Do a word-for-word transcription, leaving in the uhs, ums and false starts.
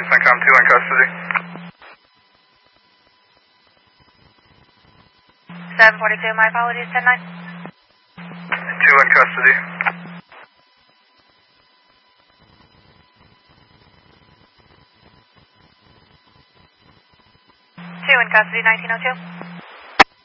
CENTCOM two in custody. seven forty-two, my apologies, ten nine. two in custody. two in custody, nineteen oh two.